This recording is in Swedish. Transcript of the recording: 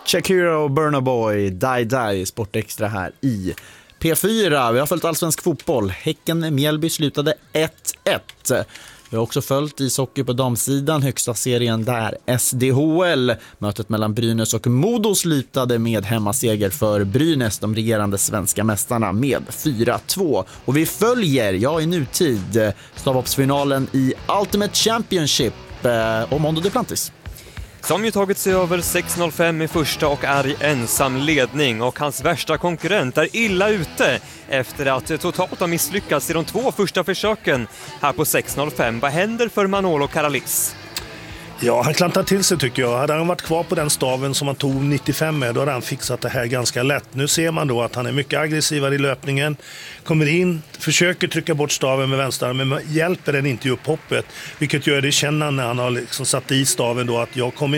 Shakira och Burna Boy, Die Die, Sportextra här i P4. Vi har följt allsvensk fotboll. Häcken-Mjällby slutade 1-1. Vi har också följt ishockey på damsidan, högsta serien där, SDHL. Mötet mellan Brynäs och Modo slutade med hemmaseger för Brynäs, de regerande svenska mästarna, med 4-2. Och vi följer, i nutid, stavhoppsfinalen i Ultimate Championship och Mondo Duplantis. Som ju tagit sig över 6.05 i första och är i ensam ledning, och hans värsta konkurrent är illa ute efter att totalt ha misslyckats i de 2 första försöken här på 6.05. Vad händer för Manolo Caralis? Ja, han klantar till sig tycker jag. Hade han varit kvar på den staven som han tog 95 med, då hade han fixat det här ganska lätt. Nu ser man då att han är mycket aggressivare i löpningen. Kommer in, försöker trycka bort staven med vänsterarmen, men hjälper den inte i upphoppet. Vilket gör det känna när han har liksom satt i staven då att jag kommer